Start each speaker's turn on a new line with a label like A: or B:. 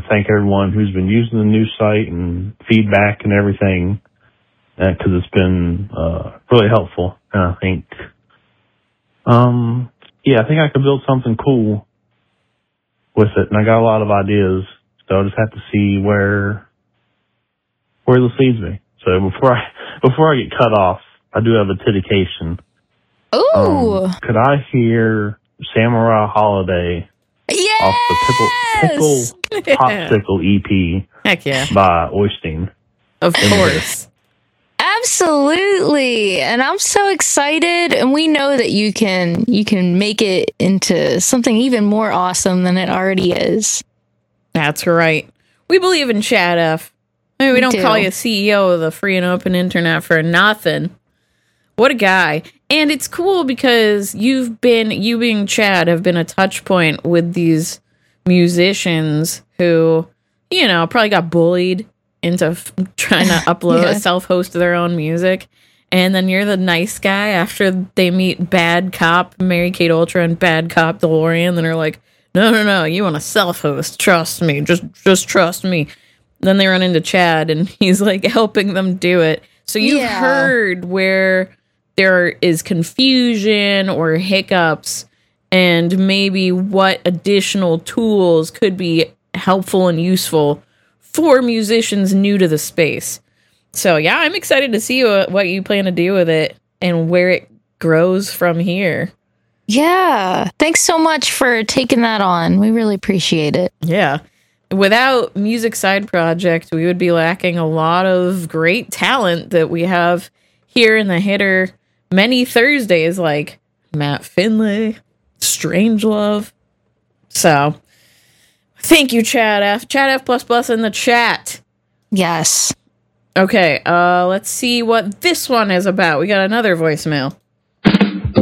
A: thank everyone who's been using the new site and feedback and everything, because it's been really helpful. And I think, I think I could build something cool with it, and I got a lot of ideas. So I just have to see where this leads me. So before I get cut off, I do have a dedication.
B: Ooh!
A: Could I hear Samurai Holiday off the Pickle Popsicle EP?
C: Heck yeah!
A: By Oystein.
C: Of course.
B: Absolutely. And I'm so excited, and we know that you can make it into something even more awesome than it already is.
C: That's right. We believe in Chad F. I mean, we don't call you CEO of the free and open internet for nothing. What a guy. And it's cool because you being Chad have been a touch point with these musicians who, probably got bullied into trying to upload, self-host their own music. And then you're the nice guy after they meet Bad Cop, Mary-Kate Ultra, and Bad Cop DeLorean. Then they're like, no, you want to self-host. Trust me. Just trust me. Then they run into Chad, and he's like helping them do it. So you've heard where there is confusion or hiccups, and maybe what additional tools could be helpful and useful for musicians new to the space. So yeah, I'm excited to see what you plan to do with it and where it grows from here.
B: Yeah. Thanks so much for taking that on. We really appreciate it.
C: Yeah. Without Music Side Project, we would be lacking a lot of great talent that we have here in the Hitter many Thursdays, like Matt Finlay, Strangelove. So, thank you, Chad F. Chad F++ in the chat.
B: Yes.
C: Okay, let's see what this one is about. We got another voicemail.